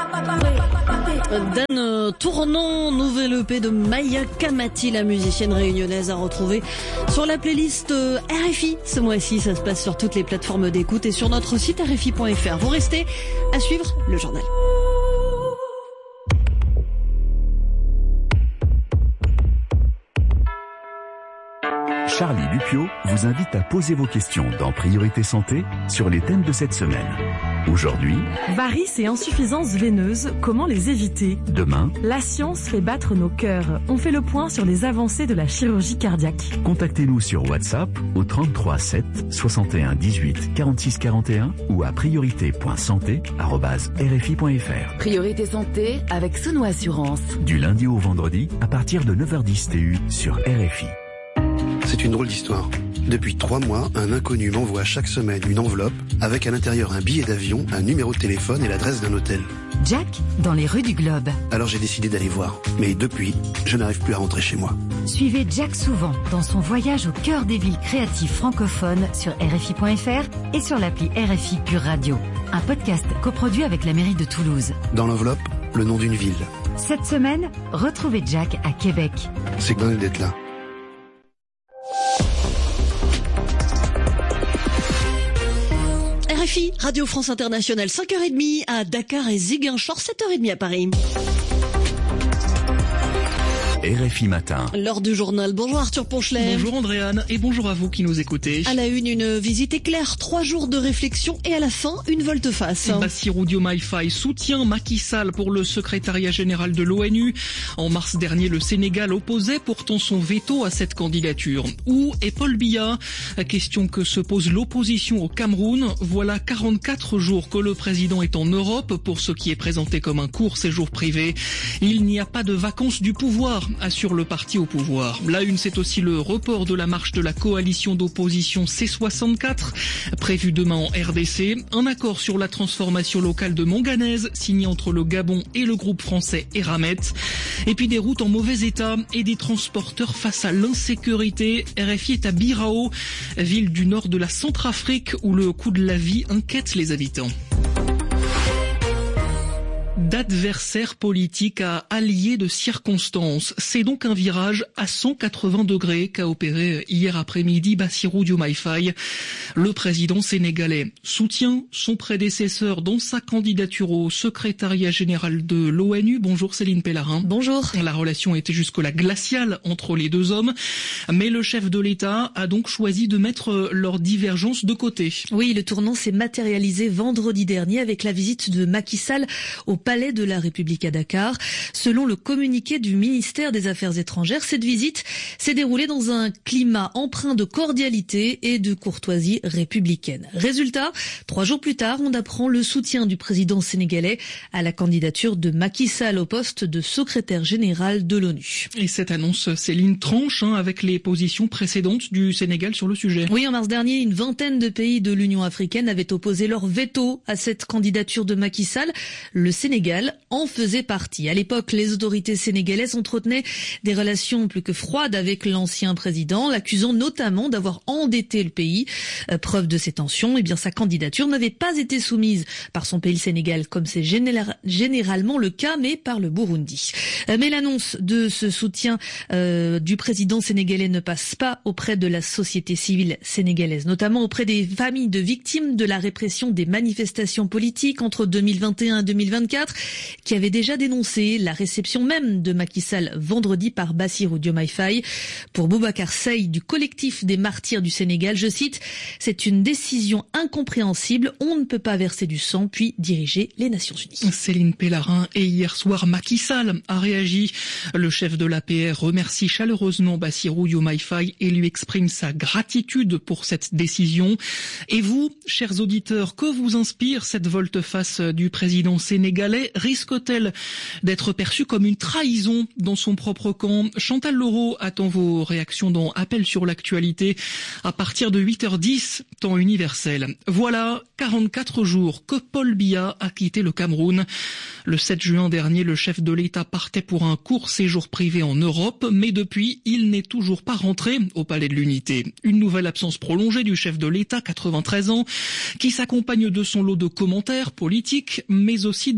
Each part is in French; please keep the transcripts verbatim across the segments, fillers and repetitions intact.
Dan Tournant, nouvel E P de Maya Kamati, la musicienne réunionnaise à retrouver sur la playlist R F I. Ce mois-ci, ça se passe sur toutes les plateformes d'écoute et sur notre site R F I point F R. Vous restez à suivre le journal. Charlie Lupio vous invite à poser vos questions dans Priorité Santé sur les thèmes de cette semaine. Aujourd'hui, varices et insuffisances veineuses, comment les éviter? Demain, la science fait battre nos cœurs. On fait le point sur les avancées de la chirurgie cardiaque. Contactez-nous sur WhatsApp au trente-trois sept soixante et un dix-huit quarante-six quarante et un ou à priorité point santé arobase r f i point f r. Priorité Santé avec Sono Assurance. Du lundi au vendredi à partir de neuf heures dix T U sur R F I. C'est une drôle d'histoire. Depuis trois mois, un inconnu m'envoie chaque semaine une enveloppe avec à l'intérieur un billet d'avion, un numéro de téléphone et l'adresse d'un hôtel. Jack, dans les rues du Globe. Alors j'ai décidé d'aller voir. Mais depuis, je n'arrive plus à rentrer chez moi. Suivez Jack souvent dans son voyage au cœur des villes créatives francophones sur R F I point F R et sur l'appli R F I Pure Radio. Un podcast coproduit avec la mairie de Toulouse. Dans l'enveloppe, le nom d'une ville. Cette semaine, retrouvez Jack à Québec. C'est dingue d'être là. R F I, Radio France Internationale, cinq heures trente à Dakar et Ziguinchor, sept heures trente à Paris. R F I Matin. L'heure du journal. Bonjour Arthur Ponchelet. Bonjour Andréane et bonjour à vous qui nous écoutez. À la une, une visite éclair, trois jours de réflexion et à la fin, une volte-face. Bassirou Diomaye Faye soutient Macky Sall pour le secrétariat général de l'ONU. En mars dernier, le Sénégal opposait pourtant son veto à cette candidature. Où est Paul Biya? Question que se pose l'opposition au Cameroun. Voilà quarante-quatre jours que le président est en Europe pour ce qui est présenté comme un court séjour privé. Il n'y a pas de vacances du pouvoir, assure le parti au pouvoir. La une, c'est aussi le report de la marche de la coalition d'opposition C soixante-quatre, prévu demain en R D C. Un accord sur la transformation locale de manganèse, signé entre le Gabon et le groupe français Eramet. Et puis des routes en mauvais état et des transporteurs face à l'insécurité. R F I est à Birao, ville du nord de la Centrafrique, où le coût de la vie inquiète les habitants. D'adversaires politiques à alliés de circonstances. C'est donc un virage à cent quatre-vingts degrés qu'a opéré hier après-midi Bassirou Diomaye Faye. Le président sénégalais soutient son prédécesseur dans sa candidature au secrétariat général de l'ONU. Bonjour Céline Pellarin. Bonjour. La relation était jusque-là glaciale entre les deux hommes, mais le chef de l'État a donc choisi de mettre leurs divergences de côté. Oui, le tournant s'est matérialisé vendredi dernier avec la visite de Macky Sall au Palais de la République à Dakar. Selon le communiqué du ministère des Affaires étrangères, cette visite s'est déroulée dans un climat empreint de cordialité et de courtoisie républicaine. Résultat, trois jours plus tard, on apprend le soutien du président sénégalais à la candidature de Macky Sall au poste de secrétaire général de l'ONU. Et cette annonce, Céline, tranche hein, avec les positions précédentes du Sénégal sur le sujet. Oui, en mars dernier, une vingtaine de pays de l'Union africaine avaient opposé leur veto à cette candidature de Macky Sall. Le Sénégal en faisait partie. À l'époque, les autorités sénégalaises entretenaient des relations plus que froides avec l'ancien président, l'accusant notamment d'avoir endetté le pays. Euh, preuve de ces tensions, eh bien, sa candidature n'avait pas été soumise par son pays, le Sénégal, comme c'est général, généralement le cas, mais par le Burundi. Euh, mais l'annonce de ce soutien euh, du président sénégalais ne passe pas auprès de la société civile sénégalaise, notamment auprès des familles de victimes de la répression des manifestations politiques entre deux mille vingt et un et deux mille vingt-quatre, qui avait déjà dénoncé la réception même de Macky Sall vendredi par Bassirou Diomaye Faye. Pour Boubacar Seye du collectif des martyrs du Sénégal, je cite, « C'est une décision incompréhensible, on ne peut pas verser du sang puis diriger les Nations Unies. » Céline Pellarin, et hier soir, Macky Sall a réagi. Le chef de l'A P R remercie chaleureusement Bassirou Diomaye Faye et lui exprime sa gratitude pour cette décision. Et vous, chers auditeurs, que vous inspire cette volte-face du président sénégalais? Risque-t-elle d'être perçue comme une trahison dans son propre camp? Chantal Laureau attend vos réactions dans Appel sur l'actualité à partir de huit heures dix, temps universel. Voilà quarante-quatre jours que Paul Biya a quitté le Cameroun. Le sept juin dernier, le chef de l'État partait pour un court séjour privé en Europe, mais depuis, il n'est toujours pas rentré au Palais de l'Unité. Une nouvelle absence prolongée du chef de l'État, quatre-vingt-treize ans, qui s'accompagne de son lot de commentaires politiques, mais aussi de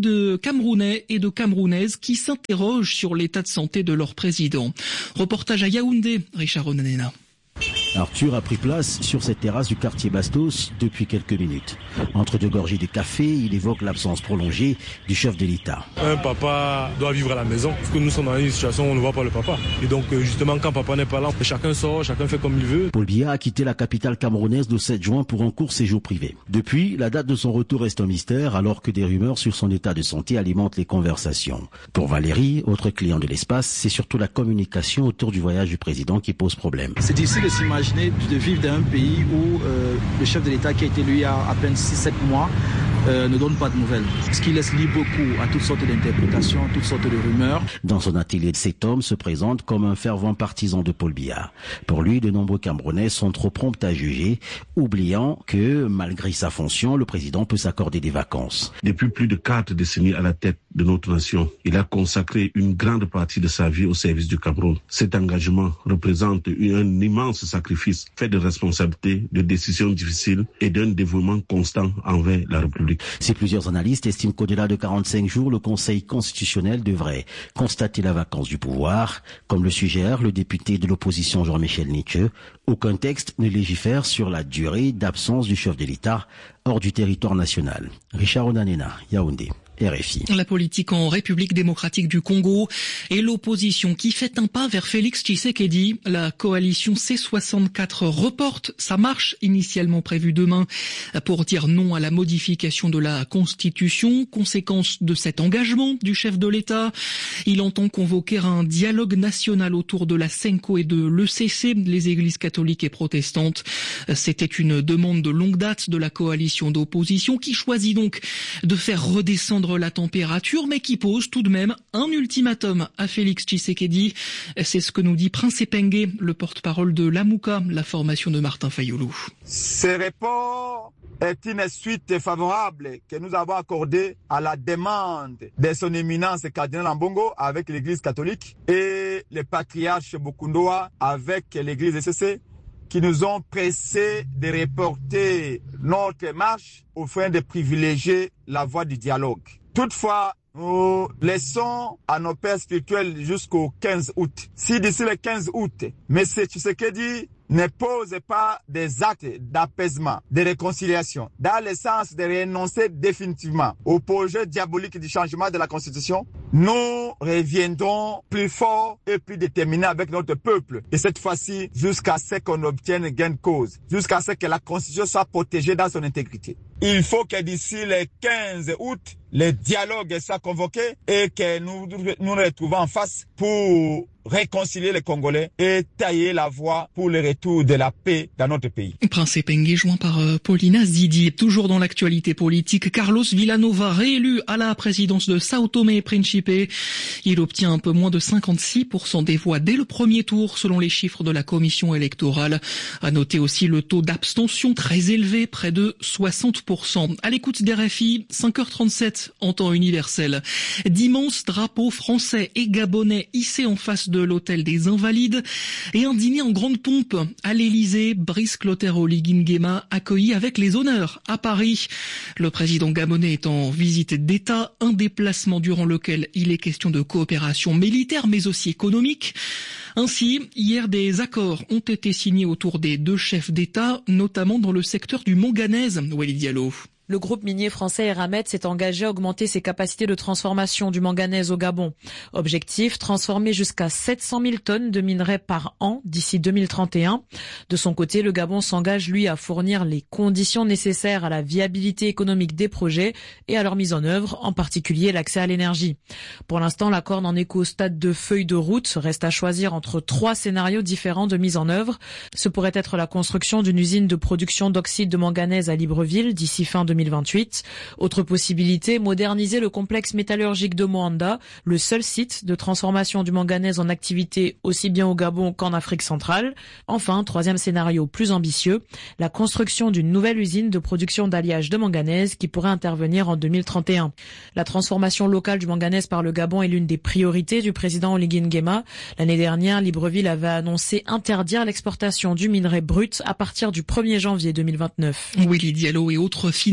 Camerounais et de Camerounaises qui s'interrogent sur l'état de santé de leur président. Reportage à Yaoundé, Richard Onanena. Arthur a pris place sur cette terrasse du quartier Bastos depuis quelques minutes. Entre deux gorgées de café, il évoque l'absence prolongée du chef de l'État. Un papa doit vivre à la maison, parce que nous sommes dans une situation où on ne voit pas le papa. Et donc justement, quand papa n'est pas là, chacun sort, chacun fait comme il veut. Paul Biya a quitté la capitale camerounaise le sept juin pour un court séjour privé. Depuis, la date de son retour reste un mystère, alors que des rumeurs sur son état de santé alimentent les conversations. Pour Valérie, autre client de l'espace, c'est surtout la communication autour du voyage du président qui pose problème. C'est difficile de s'imaginer de vivre dans un pays où euh, le chef de l'État qui a été élu il y a à peine six sept mois euh, ne donne pas de nouvelles. Ce qui laisse libre beaucoup à toutes sortes d'interprétations, toutes sortes de rumeurs. Dans son atelier, cet homme se présente comme un fervent partisan de Paul Biya. Pour lui, de nombreux Camerounais sont trop prompts à juger, oubliant que, malgré sa fonction, le président peut s'accorder des vacances. Depuis plus de quatre décennies à la tête de notre nation, il a consacré une grande partie de sa vie au service du Cameroun. Cet engagement représente un immense sacrifice, fait de responsabilités, de décisions difficiles et d'un dévouement constant envers la République. Si plusieurs analystes estiment qu'au-delà de quarante-cinq jours, le Conseil constitutionnel devrait constater la vacance du pouvoir, comme le suggère le député de l'opposition Jean-Michel Nitche, aucun texte ne légifère sur la durée d'absence du chef de l'État hors du territoire national. Richard Onanena, Yaoundé. R F I. La politique en République démocratique du Congo et l'opposition qui fait un pas vers Félix Tshisekedi. La coalition C soixante-quatre reporte sa marche initialement prévue demain pour dire non à la modification de la Constitution. Conséquence de cet engagement du chef de l'État, il entend convoquer un dialogue national autour de la Senko et de l'E C C, les églises catholiques et protestantes. C'était une demande de longue date de la coalition d'opposition qui choisit donc de faire redescendre la température, mais qui pose tout de même un ultimatum à Félix Tshisekedi. C'est ce que nous dit Prince Epengue, le porte-parole de l'Amouka, la formation de Martin Fayoulou. Ce report est une suite favorable que nous avons accordée à la demande de son éminence cardinal Ambongo avec l'église catholique et le patriarche Bukundoa avec l'église E C C, qui nous ont pressé de reporter notre marche au fin de privilégier la voie du dialogue. Toutefois, nous laissons à nos pères spirituels jusqu'au quinze août. Si d'ici le quinze août, M. Tshisekedi ne pose pas des actes d'apaisement, de réconciliation, dans le sens de renoncer définitivement au projet diabolique du changement de la Constitution, nous reviendrons plus forts et plus déterminés avec notre peuple. Et cette fois-ci, jusqu'à ce qu'on obtienne gain de cause, jusqu'à ce que la Constitution soit protégée dans son intégrité. Il faut que d'ici le quinze août, le dialogue soit convoqué et que nous nous, nous retrouvons en face pour réconcilier les Congolais et tailler la voie pour le retour de la paix dans notre pays. Prince Epengue joint par euh, Paulina Zidi. Toujours dans l'actualité politique, Carlos Villanova réélu à la présidence de Sao Tomé et Principe. Il obtient un peu moins de cinquante-six pour cent des voix dès le premier tour selon les chiffres de la commission électorale. À noter aussi le taux d'abstention très élevé, près de soixante pour cent. À l'écoute des R F I, cinq heures trente-sept en temps universel. D'immenses drapeaux français et gabonais hissés en face de l'hôtel des Invalides et un dîner en grande pompe à l'Élysée. Brice Clotaire Oligui Nguema accueilli avec les honneurs à Paris. Le président gabonais est en visite d'État, un déplacement durant lequel il est question de coopération militaire mais aussi économique. Ainsi, hier, des accords ont été signés autour des deux chefs d'État, notamment dans le secteur du manganèse. Walid Diallo. Le groupe minier français Eramet s'est engagé à augmenter ses capacités de transformation du manganèse au Gabon. Objectif, transformer jusqu'à sept cent mille tonnes de minerais par an d'ici deux mille trente et un. De son côté, le Gabon s'engage, lui, à fournir les conditions nécessaires à la viabilité économique des projets et à leur mise en œuvre, en particulier l'accès à l'énergie. Pour l'instant, l'accord n'en est qu'au stade de feuille de route. Reste à choisir entre trois scénarios différents de mise en œuvre. Ce pourrait être la construction d'une usine de production d'oxyde de manganèse à Libreville d'ici fin deux mille vingt-huit. Autre possibilité, moderniser le complexe métallurgique de Moanda, le seul site de transformation du manganèse en activité aussi bien au Gabon qu'en Afrique centrale. Enfin, troisième scénario plus ambitieux, la construction d'une nouvelle usine de production d'alliage de manganèse qui pourrait intervenir en deux mille trente et un. La transformation locale du manganèse par le Gabon est l'une des priorités du président Oligui Nguema. L'année dernière, Libreville avait annoncé interdire l'exportation du minerai brut à partir du premier janvier deux mille vingt-neuf. Willy Diallo et autres financiers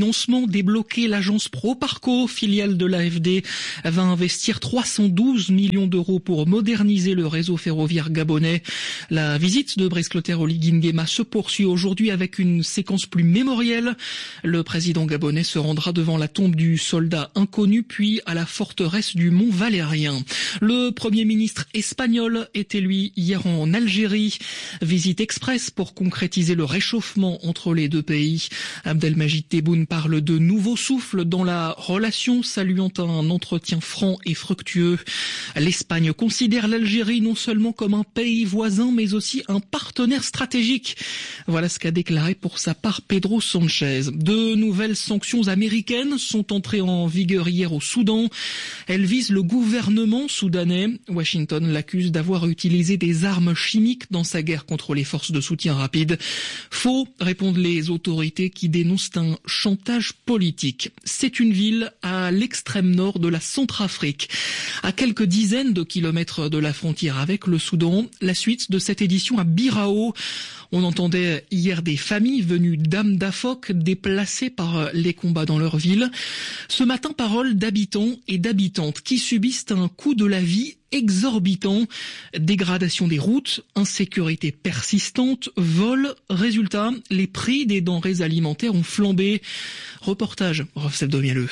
lancement débloqué, l'agence Proparco, filiale de l'A F D, va investir trois cent douze millions d'euros pour moderniser le réseau ferroviaire gabonais. La visite de Brice Clotaire Oligui Nguema se poursuit aujourd'hui avec une séquence plus mémorielle. Le président gabonais se rendra devant la tombe du soldat inconnu, puis à la forteresse du Mont Valérien. Le premier ministre espagnol était lui hier en Algérie. Visite express pour concrétiser le réchauffement entre les deux pays. Abdelmajid Tebboune parle de nouveau souffle dans la relation, saluant un entretien franc et fructueux. L'Espagne considère l'Algérie non seulement comme un pays voisin, mais aussi un partenaire stratégique. Voilà ce qu'a déclaré pour sa part Pedro Sanchez. De nouvelles sanctions américaines sont entrées en vigueur hier au Soudan. Elles visent le gouvernement soudanais. Washington l'accuse d'avoir utilisé des armes chimiques dans sa guerre contre les forces de soutien rapide. Faux, répondent les autorités qui dénoncent un chantage politique. C'est une ville à l'extrême nord de la Centrafrique, à quelques dizaines de kilomètres de la frontière avec le Soudan. La suite de cette édition à Birao. On entendait hier des familles venues d'Amdafok déplacées par les combats dans leur ville. Ce matin, parole d'habitants et d'habitantes qui subissent un coût de la vie exorbitant, dégradation des routes, insécurité persistante, vol. Résultat, les prix des denrées alimentaires ont flambé. Reportage, Rofsef Domieleux.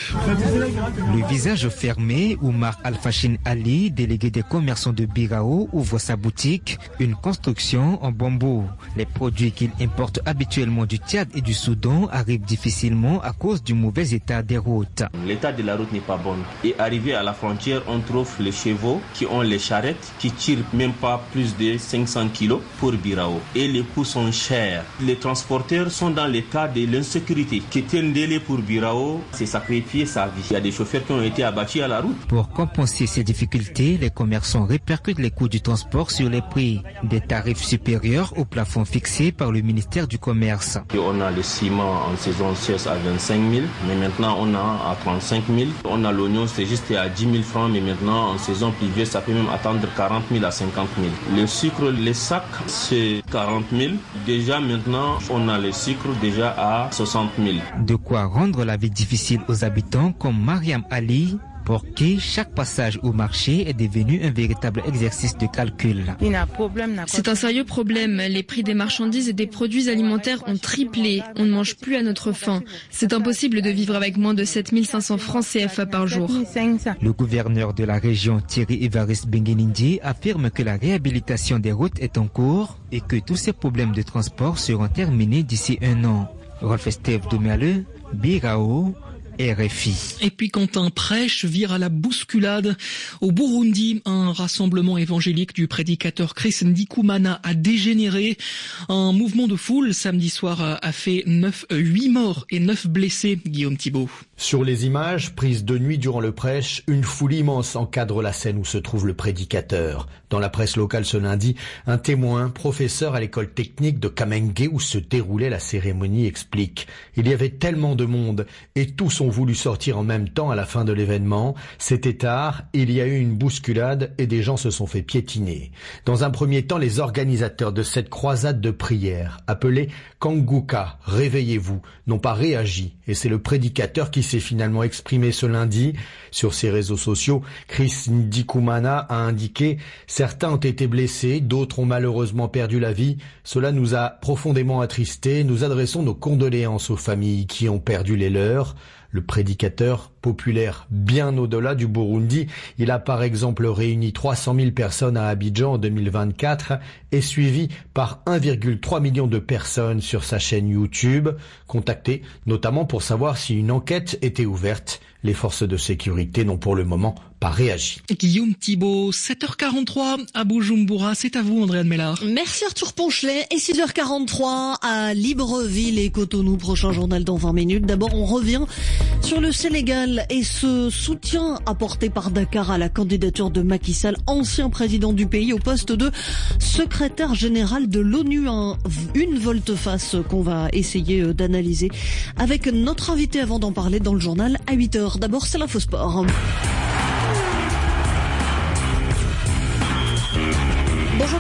Le visage fermé, Oumar Al-Fashin Ali, délégué des commerçants de Birao, ouvre sa boutique, une construction en bambou. Les produits qu'il importe habituellement du Tchad et du Soudan arrivent difficilement à cause du mauvais état des routes. L'état de la route n'est pas bon. Et arrivé à la frontière, on trouve les chevaux qui ont les charrettes qui tirent même pas plus de cinq cents kilos pour Birao. Et les coûts sont chers. Les transporteurs sont dans l'état de l'insécurité. Quitter un délai pour Birao, c'est sacrifier sa vie. Il y a des chauffeurs qui ont été abattus à la route. Pour compenser ces difficultés, les commerçants répercutent les coûts du transport sur les prix. Des tarifs supérieurs au plafond fixé par le ministère du Commerce. Et on a le ciment en saison sèche à vingt-cinq mille, mais maintenant on a à trente-cinq mille. On a l'oignon, c'est juste à dix mille francs, mais maintenant en saison pluvieuse, ça peut même attendre quarante mille à cinquante mille. Le sucre, les sacs, c'est quarante mille. Déjà maintenant, on a le sucre déjà à soixante mille. De quoi rendre la vie difficile aux habitants comme Mariam Ali, pour qui chaque passage au marché est devenu un véritable exercice de calcul. C'est un sérieux problème. Les prix des marchandises et des produits alimentaires ont triplé. On ne mange plus à notre faim. C'est impossible de vivre avec moins de sept mille cinq cents francs C F A par jour. Le gouverneur de la région, Thierry Évariste Benguenindi, affirme que la réhabilitation des routes est en cours et que tous ces problèmes de transport seront terminés d'ici un an. Rolf Steve Domialeux, Birao, R F I. Et puis quand un prêche vire à la bousculade, au Burundi, un rassemblement évangélique du prédicateur Chris Ndikumana a dégénéré. Un mouvement de foule samedi soir a fait neuf, huit morts et neuf blessés. Guillaume Thibault. Sur les images prises de nuit durant le prêche, une foule immense encadre la scène où se trouve le prédicateur. Dans la presse locale ce lundi, un témoin, professeur à l'école technique de Kamenge où se déroulait la cérémonie, explique: il y avait tellement de monde et tous ont voulu sortir en même temps à la fin de l'événement. C'était tard, il y a eu une bousculade et des gens se sont fait piétiner. Dans un premier temps, les organisateurs de cette croisade de prière, appelée Kanguka, réveillez-vous, n'ont pas réagi et c'est le prédicateur qui s'est finalement exprimé ce lundi. Sur ses réseaux sociaux, Chris Ndikumana a indiqué: certains ont été blessés, d'autres ont malheureusement perdu la vie. Cela nous a profondément attristés. Nous adressons nos condoléances aux familles qui ont perdu les leurs. Le prédicateur, populaire bien au-delà du Burundi, il a par exemple réuni trois cent mille personnes à Abidjan en deux mille vingt-quatre et suivi par un virgule trois million de personnes sur sa chaîne YouTube, contacté notamment pour savoir si une enquête était ouverte. Les forces de sécurité n'ont pour le moment pas réagi. Guillaume Thibault, sept heures quarante-trois à Bujumbura. C'est à vous, Andréane Mellard. Merci Arthur Ponchelet. Et six heures quarante-trois à Libreville et Cotonou. Prochain journal dans vingt minutes. D'abord, on revient sur le Sénégal et ce soutien apporté par Dakar à la candidature de Macky Sall, ancien président du pays, au poste de secrétaire général de l'ONU. Un, une volte-face qu'on va essayer d'analyser avec notre invité avant d'en parler dans le journal à huit heures. D'abord, c'est l'Infosport. Bonjour tout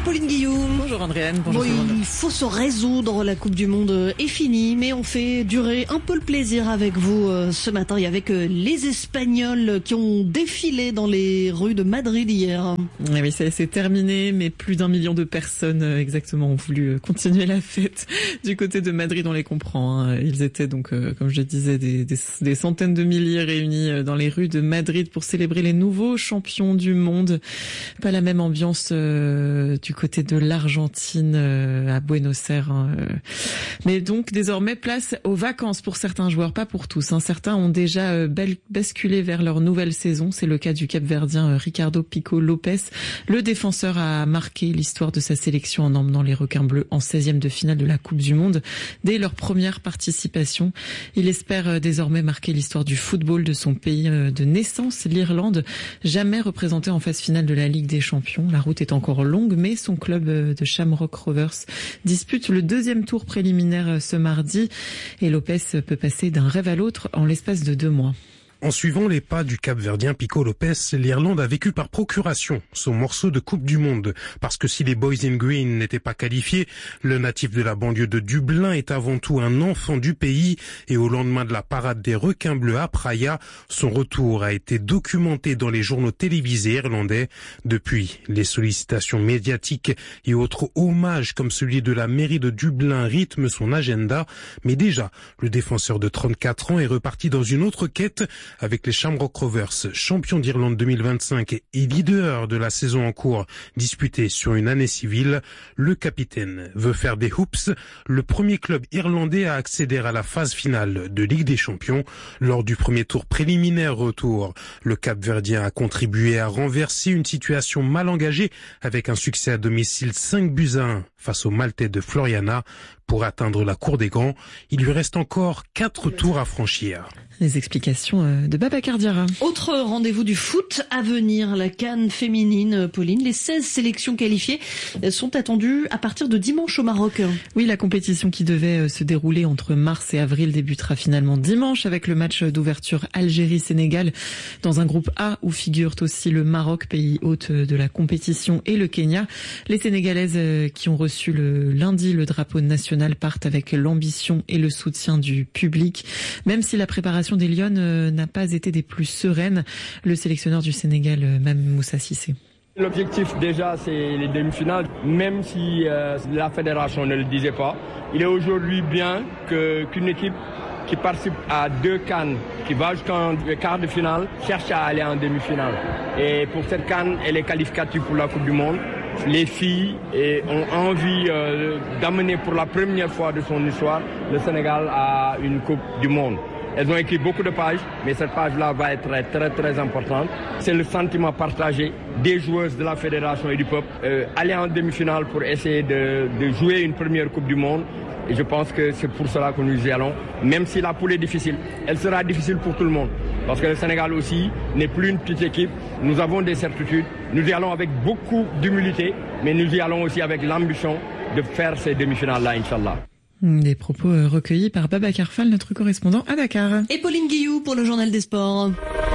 Pauline Guillaume. Bonjour Andréane, bonjour bon, tout le monde. Il faut se résoudre, la Coupe du Monde est finie, mais on fait durer un peu le plaisir avec vous ce matin et avec les Espagnols qui ont défilé dans les rues de Madrid hier. Et oui, ça c'est terminé, mais plus d'un million de personnes exactement ont voulu continuer la fête. Du côté de Madrid, on les comprend. Hein. Ils étaient donc, comme je disais, des, des, des centaines de milliers réunis dans les rues de Madrid pour célébrer les nouveaux champions du monde. Pas la même ambiance euh, du côté de l'Argentine euh, à Buenos Aires. Hein. Mais donc désormais place aux vacances pour certains joueurs, pas pour tous. Hein. Certains ont déjà euh, basculé vers leur nouvelle saison. C'est le cas du Cap-Verdien euh, Ricardo Pico Lopez. Le défenseur a marqué l'histoire de sa sélection en emmenant les requins bleus en seizième de finale de la Coupe du Monde dès leur première participation. Il espère euh, désormais marquer l'histoire du football de son pays euh, de naissance, l'Irlande, jamais représenté en phase finale de la Ligue des Champions. La route est encore longue, mais son club de Shamrock Rovers dispute le deuxième tour préliminaire ce mardi et Lopez peut passer d'un rêve à l'autre en l'espace de deux mois. En suivant les pas du Cap-Verdien Pico Lopez, l'Irlande a vécu par procuration son morceau de Coupe du Monde. Parce que si les Boys in Green n'étaient pas qualifiés, le natif de la banlieue de Dublin est avant tout un enfant du pays et au lendemain de la parade des requins bleus à Praia, son retour a été documenté dans les journaux télévisés irlandais. Depuis, les sollicitations médiatiques et autres hommages comme celui de la mairie de Dublin rythment son agenda. Mais déjà, le défenseur de trente-quatre ans est reparti dans une autre quête avec les Shamrock Rovers, champions d'Irlande deux mille vingt-cinq et leader de la saison en cours disputée sur une année civile. Le capitaine veut faire des hoops, le premier club irlandais à accéder à la phase finale de Ligue des Champions. Lors du premier tour préliminaire retour, le Cap-Verdien a contribué à renverser une situation mal engagée avec un succès à domicile cinq buts à un face au Maltais de Floriana. Pour atteindre la cour des grands, il lui reste encore quatre tours à franchir. Les explications de Babacar Diarra. Autre rendez-vous du foot à venir, la CAN féminine, Pauline. Les seize sélections qualifiées sont attendues à partir de dimanche au Maroc. Oui, la compétition qui devait se dérouler entre mars et avril débutera finalement dimanche avec le match d'ouverture Algérie-Sénégal dans un groupe A où figurent aussi le Maroc, pays hôte de la compétition, et le Kenya. Les Sénégalaises qui ont reçu le lundi le drapeau national partent avec l'ambition et le soutien du public. Même si la préparation des Lionnes n'a pas été des plus sereines, le sélectionneur du Sénégal, Mame Moussa Cissé. L'objectif déjà c'est les demi-finales, même si euh, la fédération ne le disait pas. Il est aujourd'hui bien que, qu'une équipe qui participe à deux CAN, qui va jusqu'en quart de finale, cherche à aller en demi-finale. Et pour cette CAN, elle est qualificative pour la Coupe du Monde. Les filles et, ont envie euh, d'amener pour la première fois de son histoire le Sénégal à une Coupe du Monde. Elles ont écrit beaucoup de pages, mais cette page-là va être très très, très importante. C'est le sentiment partagé des joueuses de la fédération et du peuple. Euh, aller en demi-finale pour essayer de, de jouer une première Coupe du Monde. Et je pense que c'est pour cela que nous y allons. Même si la poule est difficile, elle sera difficile pour tout le monde. Parce que le Sénégal aussi n'est plus une petite équipe. Nous avons des certitudes. Nous y allons avec beaucoup d'humilité, mais nous y allons aussi avec l'ambition de faire ces demi-finales-là, Inch'Allah. Des propos recueillis par Babacar Fall, notre correspondant à Dakar. Et Pauline Guillou pour le journal des sports.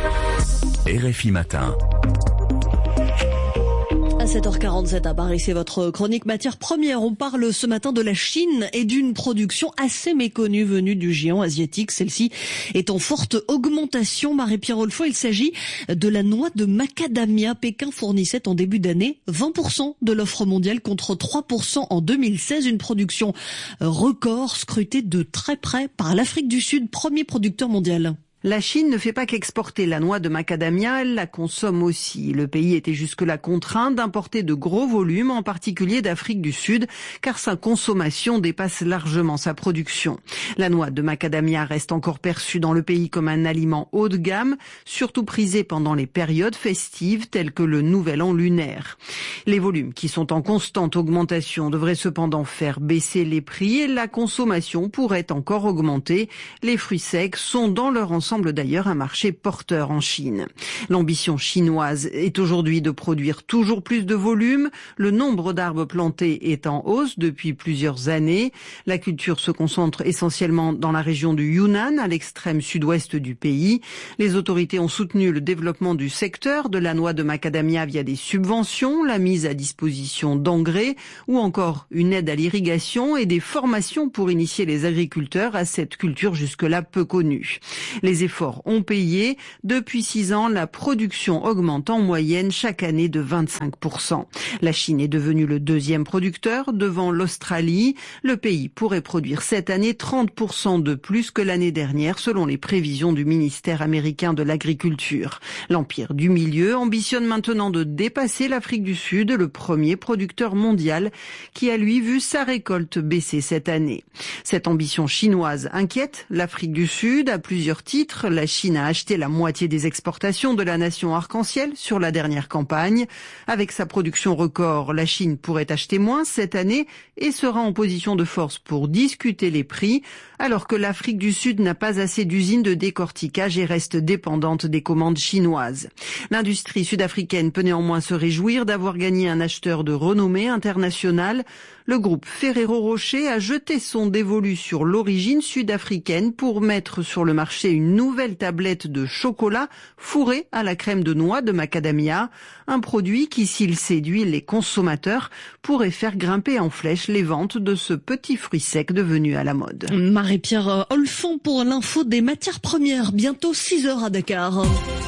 R F I Matin. À sept heures quarante-sept à Paris, c'est votre chronique matière première. On parle ce matin de la Chine et d'une production assez méconnue venue du géant asiatique. Celle-ci est en forte augmentation. Marie-Pierre Olfo, il s'agit de la noix de macadamia. Pékin fournissait en début d'année vingt pour cent de l'offre mondiale contre trois pour cent en deux mille seize. Une production record scrutée de très près par l'Afrique du Sud, premier producteur mondial. La Chine ne fait pas qu'exporter la noix de macadamia, elle la consomme aussi. Le pays était jusque-là contraint d'importer de gros volumes, en particulier d'Afrique du Sud, car sa consommation dépasse largement sa production. La noix de macadamia reste encore perçue dans le pays comme un aliment haut de gamme, surtout prisé pendant les périodes festives telles que le Nouvel An lunaire. Les volumes, qui sont en constante augmentation, devraient cependant faire baisser les prix et la consommation pourrait encore augmenter. Les fruits secs sont dans leur ensemble semble d'ailleurs un marché porteur en Chine. L'ambition chinoise est aujourd'hui de produire toujours plus de volume. Le nombre d'arbres plantés est en hausse depuis plusieurs années. La culture se concentre essentiellement dans la région du Yunnan, à l'extrême sud-ouest du pays. Les autorités ont soutenu le développement du secteur de la noix de macadamia via des subventions, la mise à disposition d'engrais ou encore une aide à l'irrigation et des formations pour initier les agriculteurs à cette culture jusque-là peu connue. Les efforts ont payé. Depuis six ans, la production augmente en moyenne chaque année de vingt-cinq pour cent. La Chine est devenue le deuxième producteur devant l'Australie. Le pays pourrait produire cette année trente pour cent de plus que l'année dernière selon les prévisions du ministère américain de l'Agriculture. L'Empire du Milieu ambitionne maintenant de dépasser l'Afrique du Sud, le premier producteur mondial qui a lui vu sa récolte baisser cette année. Cette ambition chinoise inquiète l'Afrique du Sud à plusieurs titres. La Chine a acheté la moitié des exportations de la nation arc-en-ciel sur la dernière campagne. Avec sa production record, la Chine pourrait acheter moins cette année et sera en position de force pour discuter les prix, alors que l'Afrique du Sud n'a pas assez d'usines de décortiquage et reste dépendante des commandes chinoises. L'industrie sud-africaine peut néanmoins se réjouir d'avoir gagné un acheteur de renommée internationale. Le groupe Ferrero Rocher a jeté son dévolu sur l'origine sud-africaine pour mettre sur le marché une nouvelle tablette de chocolat fourrée à la crème de noix de macadamia, un produit qui, s'il séduit les consommateurs, pourrait faire grimper en flèche les ventes de ce petit fruit sec devenu à la mode. Marie-Pierre Olfon pour l'info des matières premières, bientôt six heures à Dakar.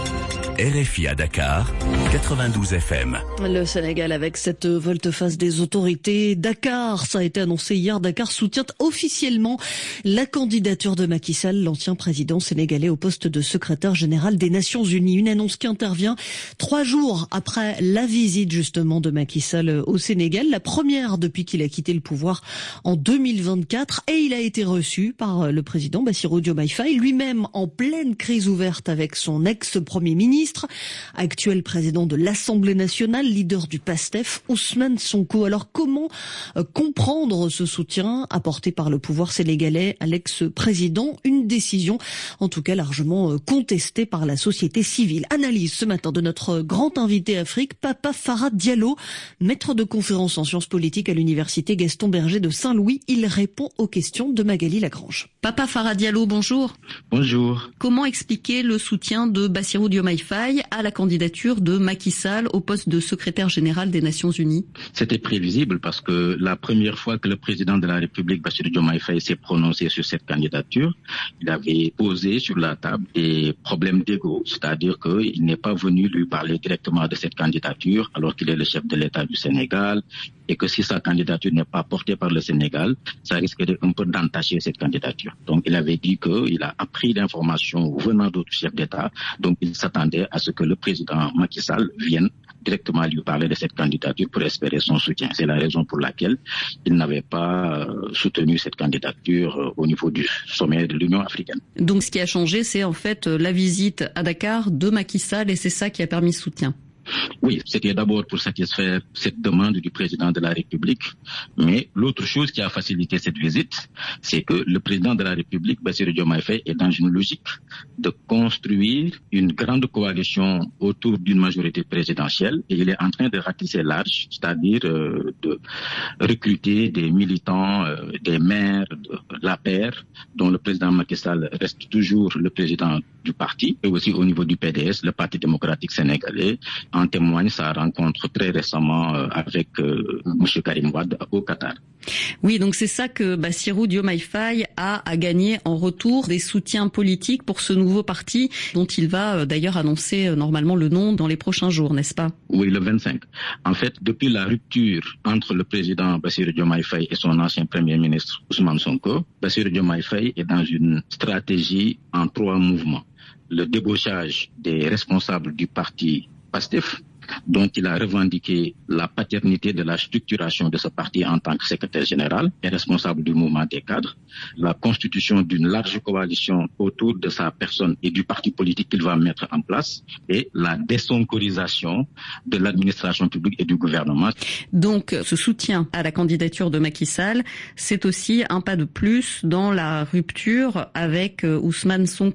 R F I à Dakar, quatre-vingt-douze F M. Le Sénégal avec cette volte-face des autorités. Dakar, ça a été annoncé hier, Dakar soutient officiellement la candidature de Macky Sall, l'ancien président sénégalais au poste de secrétaire général des Nations Unies. Une annonce qui intervient trois jours après la visite justement de Macky Sall au Sénégal, la première depuis qu'il a quitté le pouvoir en deux mille vingt-quatre, et il a été reçu par le président Bassirou Diomaye Faye, lui-même en pleine crise ouverte avec son ex-premier ministre, actuel président de l'Assemblée nationale, leader du PASTEF, Ousmane Sonko. Alors comment euh, comprendre ce soutien apporté par le pouvoir sénégalais à l'ex-président? Une décision en tout cas largement euh, contestée par la société civile. Analyse ce matin de notre grand invité Afrique, Papa Farah Diallo, maître de conférence en sciences politiques à l'université Gaston Berger de Saint-Louis. Il répond aux questions de Magali Lagrange. Papa Farah Diallo, bonjour. Bonjour. Comment expliquer le soutien de Bassirou Diomaye Faye à la candidature de Macky Sall au poste de secrétaire général des Nations Unies? C'était prévisible parce que la première fois que le président de la République, Bassirou Diomaye Faye, s'est prononcé sur cette candidature, il avait posé sur la table des problèmes d'ego, c'est-à-dire qu'il n'est pas venu lui parler directement de cette candidature alors qu'il est le chef de l'État du Sénégal, et que si sa candidature n'est pas portée par le Sénégal, ça risquerait un peu d'entacher cette candidature. Donc il avait dit qu'il a appris l'information venant d'autres chefs d'État, donc il s'attendait à ce que le président Macky Sall vienne directement lui parler de cette candidature pour espérer son soutien. C'est la raison pour laquelle il n'avait pas soutenu cette candidature au niveau du sommet de l'Union africaine. Donc ce qui a changé, c'est en fait la visite à Dakar de Macky Sall, et c'est ça qui a permis ce soutien. Oui, c'était d'abord pour satisfaire cette demande du président de la République. Mais l'autre chose qui a facilité cette visite, c'est que le président de la République, Bassirou Diomaye Faye, est dans une logique de construire une grande coalition autour d'une majorité présidentielle, et il est en train de ratisser large, c'est-à-dire euh, de recruter des militants, euh, des maires de l'A P R, dont le président Macky Sall reste toujours le président du parti, et aussi au niveau du P D S, le Parti démocratique sénégalais. En témoigne sa rencontre très récemment avec euh, M. Karim Wade au Qatar. Oui, donc c'est ça que Bassirou Diomaye Faye a à gagner en retour, des soutiens politiques pour ce nouveau parti dont il va euh, d'ailleurs annoncer euh, normalement le nom dans les prochains jours, n'est-ce pas? Oui, le vingt-cinq. En fait, depuis la rupture entre le président Bassirou Diomaye Faye et son ancien premier ministre Ousmane Sonko, Bassirou Diomaye Faye est dans une stratégie en trois mouvements. Le débauchage des responsables du parti PASTEF, dont il a revendiqué la paternité de la structuration de ce parti en tant que secrétaire général et responsable du mouvement des cadres, la constitution d'une large coalition autour de sa personne et du parti politique qu'il va mettre en place, et la désonkorisation de l'administration publique et du gouvernement. Donc ce soutien à la candidature de Macky Sall, c'est aussi un pas de plus dans la rupture avec Ousmane Sonko.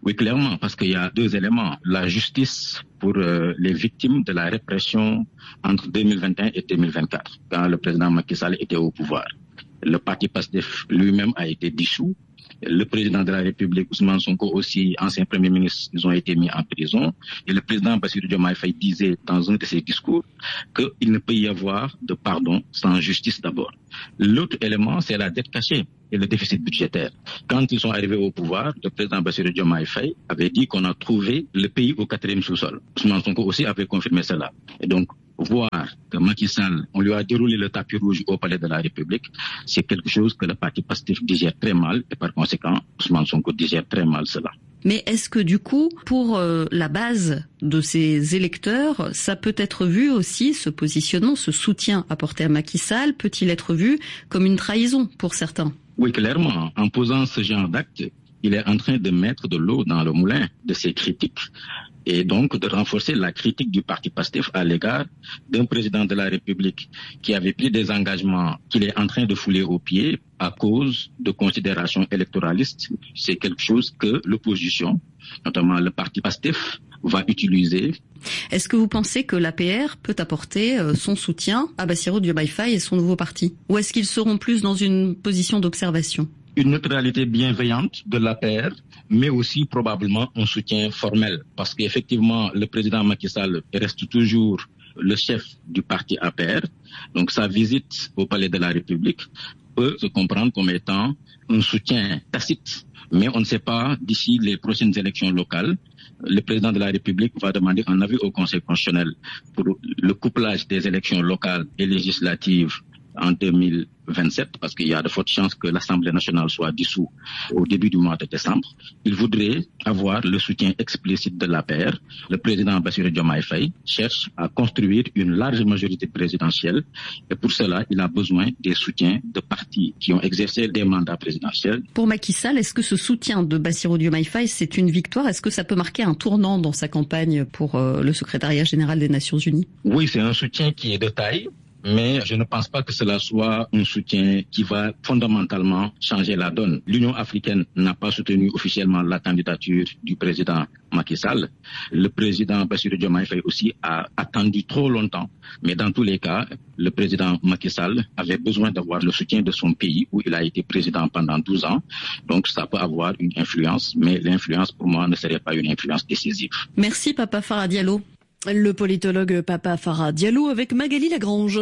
Oui, clairement, parce qu'il y a deux éléments. La justice pour euh, les victimes de la répression entre deux mille vingt et un et deux mille vingt-quatre, quand le président Macky Sall était au pouvoir. Le parti PASTEF lui-même a été dissous. Le président de la République, Ousmane Sonko aussi, ancien premier ministre, ils ont été mis en prison. Et le président Bassirou Diomaye Faye disait dans un de ses discours qu'il ne peut y avoir de pardon sans justice d'abord. L'autre élément, c'est la dette cachée et le déficit budgétaire. Quand ils sont arrivés au pouvoir, le président Bassirou Diomaye Faye avait dit qu'on a trouvé le pays au quatrième sous-sol. Ousmane Sonko aussi avait confirmé cela. Et donc, voir que Macky Sall, on lui a déroulé le tapis rouge au palais de la République, c'est quelque chose que le parti PASTEF digère très mal et par conséquent, Ousmane Sonko digère très mal cela. Mais est-ce que du coup, pour euh, la base de ces électeurs, ça peut être vu aussi, ce positionnement, ce soutien apporté à Macky Sall, peut-il être vu comme une trahison pour certains? Oui, clairement. En posant ce genre d'acte, il est en train de mettre de l'eau dans le moulin de ses critiques. Et donc de renforcer la critique du parti PASTEF à l'égard d'un président de la République qui avait pris des engagements qu'il est en train de fouler aux pieds à cause de considérations électoralistes. C'est quelque chose que l'opposition, notamment le parti PASTEF, va utiliser. Est-ce que vous pensez que l'A P R peut apporter son soutien à Bassirou Diomaye Faye et son nouveau parti? Ou est-ce qu'ils seront plus dans une position d'observation? Une neutralité bienveillante de l'A P R, mais aussi probablement un soutien formel. Parce qu'effectivement, le président Macky Sall reste toujours le chef du parti A P R. Donc sa visite au palais de la République peut se comprendre comme étant un soutien tacite. Mais on ne sait pas, d'ici les prochaines élections locales, le président de la République va demander un avis au Conseil constitutionnel pour le couplage des élections locales et législatives en deux mille vingt-sept, parce qu'il y a de fortes chances que l'Assemblée nationale soit dissoute au début du mois de décembre. Il voudrait avoir le soutien explicite de l'A P R. Le président Bassirou Diomaye Faye cherche à construire une large majorité présidentielle et pour cela, il a besoin des soutiens de partis qui ont exercé des mandats présidentiels. Pour Macky Sall, est-ce que ce soutien de Bassirou Diomaye Faye, c'est une victoire? Est-ce que ça peut marquer un tournant dans sa campagne pour euh, le secrétariat général des Nations Unies? Oui, c'est un soutien qui est de taille. Mais je ne pense pas que cela soit un soutien qui va fondamentalement changer la donne. L'Union africaine n'a pas soutenu officiellement la candidature du président Macky Sall. Le président Bassirou Diomaye Faye aussi a attendu trop longtemps. Mais dans tous les cas, le président Macky Sall avait besoin d'avoir le soutien de son pays où il a été président pendant douze ans. Donc ça peut avoir une influence, mais l'influence pour moi ne serait pas une influence décisive. Merci Papa Farah Diallo. Le politologue Papa Farah Diallo avec Magali Lagrange.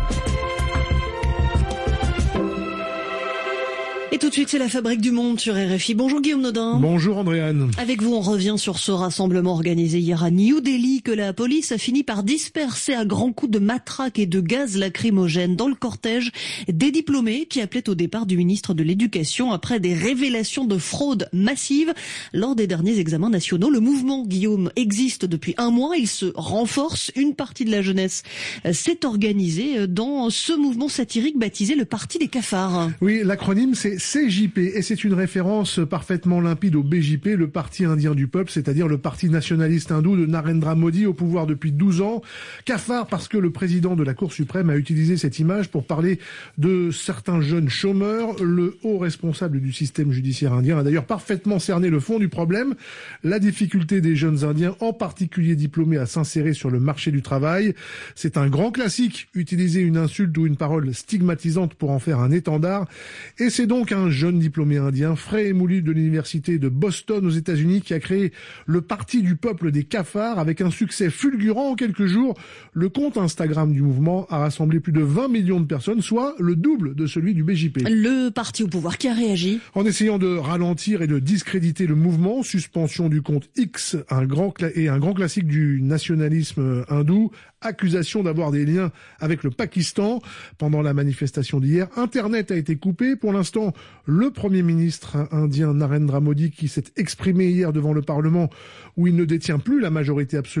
Et tout de suite, c'est la Fabrique du Monde sur R F I. Bonjour Guillaume Nodin. Bonjour Andréane. Avec vous, on revient sur ce rassemblement organisé hier à New Delhi que la police a fini par disperser à grands coups de matraque et de gaz lacrymogène dans le cortège des diplômés qui appelaient au départ du ministre de l'Éducation après des révélations de fraude massive lors des derniers examens nationaux. Le mouvement, Guillaume, existe depuis un mois. Il se renforce. Une partie de la jeunesse s'est organisée dans ce mouvement satirique baptisé le Parti des cafards. Oui, l'acronyme c'est C J P et c'est une référence parfaitement limpide au B J P, le Parti indien du peuple, c'est-à-dire le parti nationaliste hindou de Narendra Modi au pouvoir depuis douze ans. Cafard parce que le président de la Cour suprême a utilisé cette image pour parler de certains jeunes chômeurs. Le haut responsable du système judiciaire indien a d'ailleurs parfaitement cerné le fond du problème, la difficulté des jeunes indiens, en particulier diplômés, à s'insérer sur le marché du travail. C'est un grand classique, utiliser une insulte ou une parole stigmatisante pour en faire un étendard. Et c'est donc un jeune diplômé indien, frais et moulu de l'université de Boston aux États-Unis, qui a créé le Parti du peuple des cafards avec un succès fulgurant en quelques jours. Le compte Instagram du mouvement a rassemblé plus de vingt millions de personnes, soit le double de celui du B J P. Le parti au pouvoir qui a réagi en essayant de ralentir et de discréditer le mouvement. Suspension du compte X, un grand cla- et un grand classique du nationalisme hindou. Accusation d'avoir des liens avec le Pakistan. Pendant la manifestation d'hier, Internet a été coupé. Pour l'instant, le Premier ministre indien Narendra Modi, qui s'est exprimé hier devant le Parlement, où il ne détient plus la majorité absolue,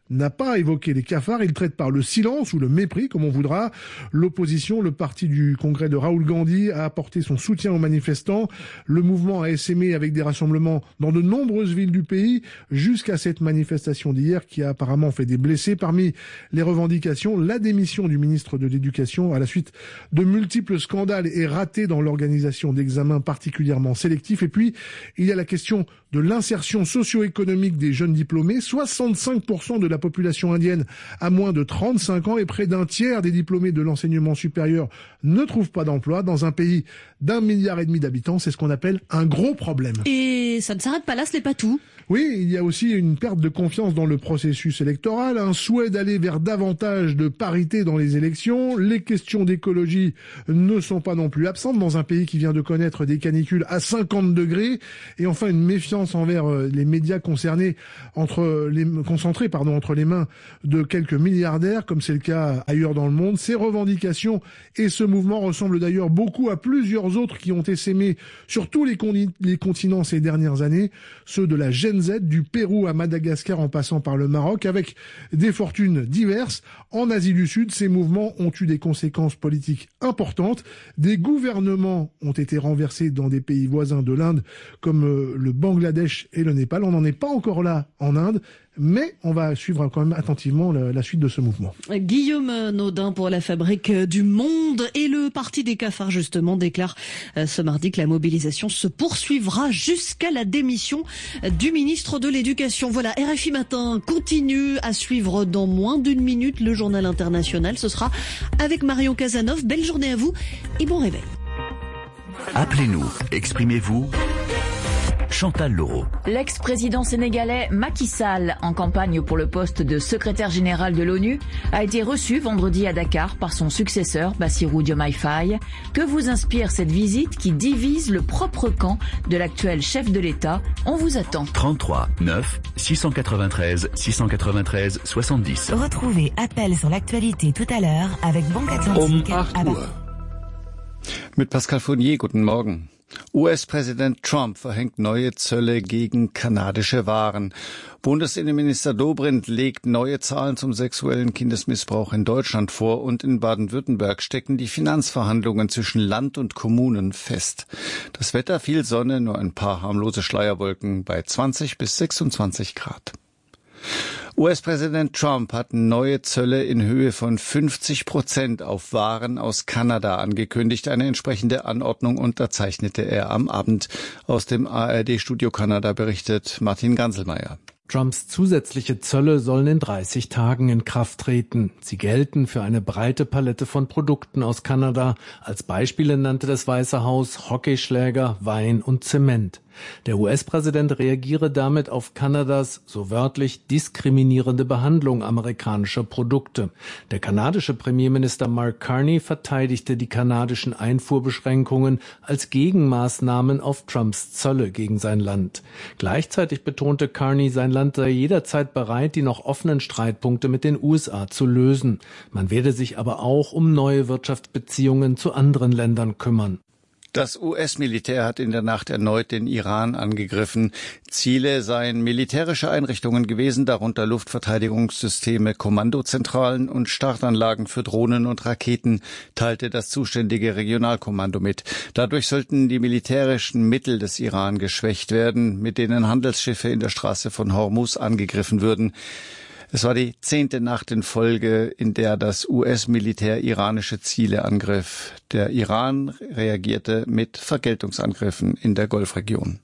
n'a pas évoqué les cafards. Il traite par le silence ou le mépris, comme on voudra. L'opposition, le parti du congrès de Rahul Gandhi, a apporté son soutien aux manifestants. Le mouvement a essaimé avec des rassemblements dans de nombreuses villes du pays, jusqu'à cette manifestation d'hier qui a apparemment fait des blessés. Parmi les revendications, la démission du ministre de l'Éducation à la suite de multiples scandales et ratés dans l'organisation d'examens particulièrement sélectifs. Et puis, il y a la question de l'insertion socio-économique des jeunes diplômés. soixante-cinq pour cent de la population indienne a moins de trente-cinq ans et près d'un tiers des diplômés de l'enseignement supérieur ne trouvent pas d'emploi. Dans un pays d'un milliard et demi d'habitants, c'est ce qu'on appelle un gros problème. Et ça ne s'arrête pas là, ce n'est pas tout. Oui, il y a aussi une perte de confiance dans le processus électoral, un souhait d'aller vers davantage de parité dans les élections. Les questions d'écologie ne sont pas non plus absentes dans un pays qui vient de connaître des canicules à cinquante degrés. Et enfin, une méfiance envers les médias concernés entre les, concentrés pardon, entre les mains de quelques milliardaires, comme c'est le cas ailleurs dans le monde. Ces revendications et ce mouvement ressemblent d'ailleurs beaucoup à plusieurs autres qui ont essaimé sur tous les, con- les continents ces dernières années, ceux de la Gen Z, du Pérou à Madagascar en passant par le Maroc, avec des fortunes diverses. En Asie du Sud, ces mouvements ont eu des conséquences politiques importantes. Des gouvernements ont été renversés dans des pays voisins de l'Inde, comme le Bangladesh et le Népal. On n'en est pas encore là en Inde, mais on va suivre quand même attentivement la, la suite de ce mouvement. Guillaume Naudin pour la Fabrique du Monde, et le Parti des cafards justement déclare ce mardi que la mobilisation se poursuivra jusqu'à la démission du ministre de l'Éducation. Voilà, R F I Matin continue à suivre dans moins d'une minute le journal international. Ce sera avec Marion Casanov. Belle journée à vous et bon réveil. Appelez-nous, exprimez-vous. Chantal Laurent. L'ex-président sénégalais Macky Sall, en campagne pour le poste de secrétaire général de l'ONU, a été reçu vendredi à Dakar par son successeur Bassirou Diomaye Faye. Que vous inspire cette visite qui divise le propre camp de l'actuel chef de l'État? On vous attend. trente-trois neuf six cent quatre-vingt-treize six cent quatre-vingt-treize soixante-dix. Retrouvez Appel sur l'actualité tout à l'heure avec Banque Atlantique. Um acht Uhr. Mit Pascal Fournier, guten Morgen. U S-Präsident Trump verhängt neue Zölle gegen kanadische Waren. Bundesinnenminister Dobrindt legt neue Zahlen zum sexuellen Kindesmissbrauch in Deutschland vor, und in Baden-Württemberg stecken die Finanzverhandlungen zwischen Land und Kommunen fest. Das Wetter: viel Sonne, nur ein paar harmlose Schleierwolken bei zwanzig bis sechsundzwanzig Grad. U S-Präsident Trump hat neue Zölle in Höhe von fünfzig Prozent auf Waren aus Kanada angekündigt. Eine entsprechende Anordnung unterzeichnete er am Abend. Aus dem A R D-Studio Kanada berichtet Martin Ganselmeier. Trumps zusätzliche Zölle sollen in dreißig Tagen in Kraft treten. Sie gelten für eine breite Palette von Produkten aus Kanada. Als Beispiele nannte das Weiße Haus Hockeyschläger, Wein und Zement. Der U S-Präsident reagiere damit auf Kanadas, so wörtlich, diskriminierende Behandlung amerikanischer Produkte. Der kanadische Premierminister Mark Carney verteidigte die kanadischen Einfuhrbeschränkungen als Gegenmaßnahmen auf Trumps Zölle gegen sein Land. Gleichzeitig betonte Carney, sein Land sei jederzeit bereit, die noch offenen Streitpunkte mit den U S A zu lösen. Man werde sich aber auch um neue Wirtschaftsbeziehungen zu anderen Ländern kümmern. Das U S-Militär hat in der Nacht erneut den Iran angegriffen. Ziele seien militärische Einrichtungen gewesen, darunter Luftverteidigungssysteme, Kommandozentralen und Startanlagen für Drohnen und Raketen, teilte das zuständige Regionalkommando mit. Dadurch sollten die militärischen Mittel des Iran geschwächt werden, mit denen Handelsschiffe in der Straße von Hormuz angegriffen würden. Es war die zehnte Nacht in Folge, in der das U S-Militär iranische Ziele angriff. Der Iran reagierte mit Vergeltungsangriffen in der Golfregion.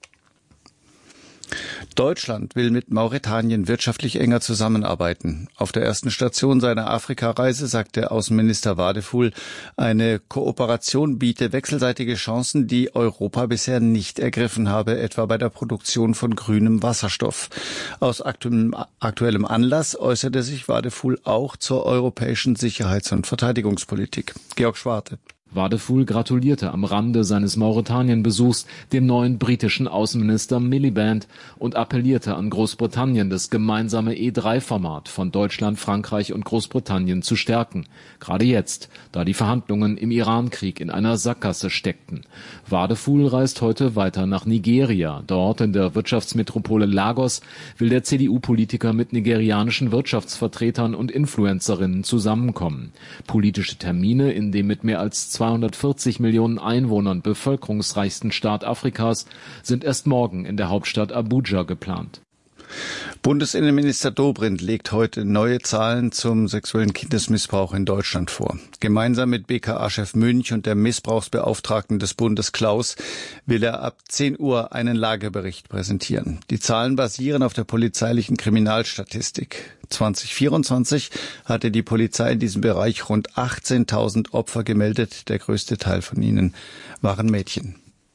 Deutschland will mit Mauretanien wirtschaftlich enger zusammenarbeiten. Auf der ersten Station seiner Afrikareise sagte Außenminister Wadefuhl, eine Kooperation biete wechselseitige Chancen, die Europa bisher nicht ergriffen habe, etwa bei der Produktion von grünem Wasserstoff. Aus aktuellem Anlass äußerte sich Wadefuhl auch zur europäischen Sicherheits- und Verteidigungspolitik. Georg Schwarte. Wadefuhl gratulierte am Rande seines Mauretanien-Besuchs dem neuen britischen Außenminister Miliband und appellierte an Großbritannien, das gemeinsame E drei Format von Deutschland, Frankreich und Großbritannien zu stärken. Gerade jetzt, da die Verhandlungen im Irankrieg in einer Sackgasse steckten. Wadefuhl reist heute weiter nach Nigeria. Dort in der Wirtschaftsmetropole Lagos will der C D U-Politiker mit nigerianischen Wirtschaftsvertretern und Influencerinnen zusammenkommen. Politische Termine in dem mit mehr als zweihundertvierzig Millionen Einwohnern bevölkerungsreichsten Staat Afrikas sind erst morgen in der Hauptstadt Abuja geplant. Bundesinnenminister Dobrindt legt heute neue Zahlen zum sexuellen Kindesmissbrauch in Deutschland vor. Gemeinsam mit B K A-Chef Münch und der Missbrauchsbeauftragten des Bundes Klaus will er ab zehn Uhr einen Lagebericht präsentieren. Die Zahlen basieren auf der polizeilichen Kriminalstatistik. zweitausendvierundzwanzig hatte die Polizei in diesem Bereich rund achtzehntausend Opfer gemeldet. Der größte Teil von ihnen waren Mädchen.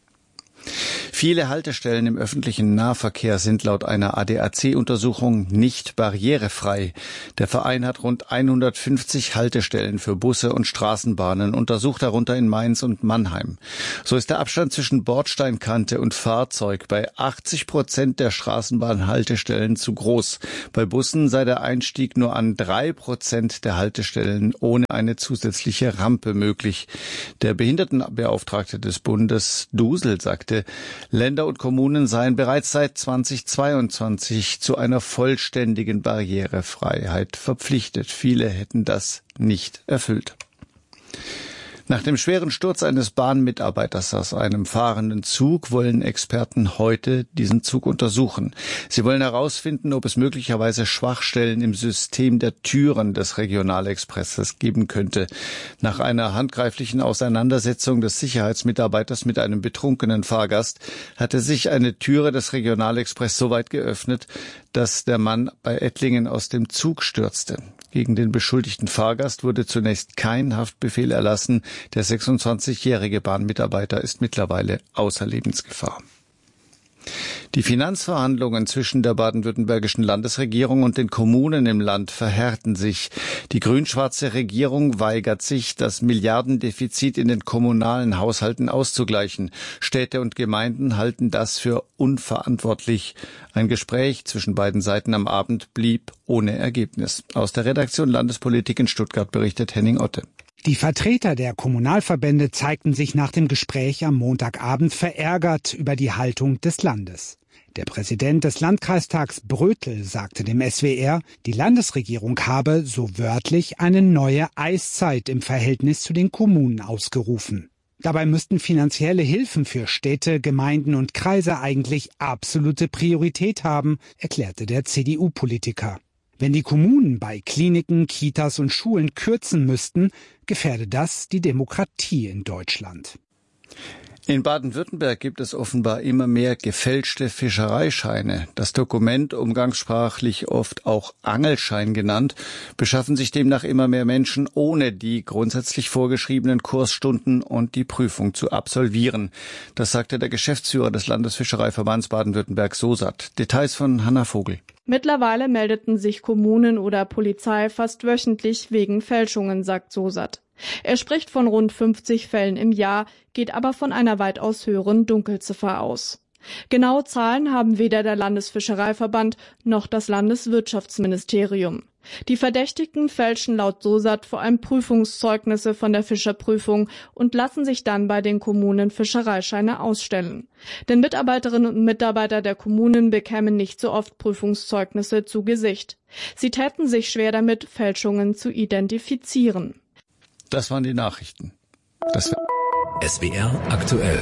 Viele Haltestellen im öffentlichen Nahverkehr sind laut einer A D A C-Untersuchung nicht barrierefrei. Der Verein hat rund hundertfünfzig Haltestellen für Busse und Straßenbahnen untersucht, darunter in Mainz und Mannheim. So ist der Abstand zwischen Bordsteinkante und Fahrzeug bei achtzig Prozent der Straßenbahnhaltestellen zu groß. Bei Bussen sei der Einstieg nur an drei Prozent der Haltestellen ohne eine zusätzliche Rampe möglich. Der Behindertenbeauftragte des Bundes Dusel sagte, Länder und Kommunen seien bereits seit zweitausendzweiundzwanzig zu einer vollständigen Barrierefreiheit verpflichtet. Viele hätten das nicht erfüllt. Nach dem schweren Sturz eines Bahnmitarbeiters aus einem fahrenden Zug wollen Experten heute diesen Zug untersuchen. Sie wollen herausfinden, ob es möglicherweise Schwachstellen im System der Türen des Regionalexpresses geben könnte. Nach einer handgreiflichen Auseinandersetzung des Sicherheitsmitarbeiters mit einem betrunkenen Fahrgast hatte sich eine Türe des Regionalexpress so weit geöffnet, dass der Mann bei Ettlingen aus dem Zug stürzte. Gegen den beschuldigten Fahrgast wurde zunächst kein Haftbefehl erlassen. Der sechsundzwanzigjährige Bahnmitarbeiter ist mittlerweile außer Lebensgefahr. Die Finanzverhandlungen zwischen der baden-württembergischen Landesregierung und den Kommunen im Land verhärten sich. Die grün-schwarze Regierung weigert sich, das Milliardendefizit in den kommunalen Haushalten auszugleichen. Städte und Gemeinden halten das für unverantwortlich. Ein Gespräch zwischen beiden Seiten am Abend blieb ohne Ergebnis. Aus der Redaktion Landespolitik in Stuttgart berichtet Henning Otte. Die Vertreter der Kommunalverbände zeigten sich nach dem Gespräch am Montagabend verärgert über die Haltung des Landes. Der Präsident des Landkreistags Brötel sagte dem S W R, die Landesregierung habe, so wörtlich, eine neue Eiszeit im Verhältnis zu den Kommunen ausgerufen. Dabei müssten finanzielle Hilfen für Städte, Gemeinden und Kreise eigentlich absolute Priorität haben, erklärte der C D U-Politiker. Wenn die Kommunen bei Kliniken, Kitas und Schulen kürzen müssten, gefährde das die Demokratie in Deutschland. In Baden-Württemberg gibt es offenbar immer mehr gefälschte Fischereischeine. Das Dokument, umgangssprachlich oft auch Angelschein genannt, beschaffen sich demnach immer mehr Menschen, ohne die grundsätzlich vorgeschriebenen Kursstunden und die Prüfung zu absolvieren. Das sagte der Geschäftsführer des Landesfischereiverbands Baden-Württemberg SOSAT. Details von Hanna Vogel. Mittlerweile meldeten sich Kommunen oder Polizei fast wöchentlich wegen Fälschungen, sagt SOSAT. Er spricht von rund fünfzig Fällen im Jahr, geht aber von einer weitaus höheren Dunkelziffer aus. Genaue Zahlen haben weder der Landesfischereiverband noch das Landeswirtschaftsministerium. Die Verdächtigen fälschen laut SOSAT vor allem Prüfungszeugnisse von der Fischerprüfung und lassen sich dann bei den Kommunen Fischereischeine ausstellen. Denn Mitarbeiterinnen und Mitarbeiter der Kommunen bekämen nicht so oft Prüfungszeugnisse zu Gesicht. Sie täten sich schwer damit, Fälschungen zu identifizieren. Das waren die Nachrichten. Das S W R aktuell.